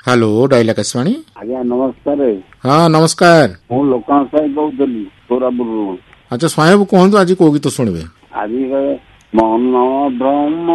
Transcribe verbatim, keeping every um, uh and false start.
Hello dial Akashvani. आज्ञा नमस्कार। हाँ नमस्कार। मु लोकांश साहेब कौली सोरापुर। अच्छा स्वामी बाबू कहतु आज कौ गीत शुणवे? आज मन भ्रम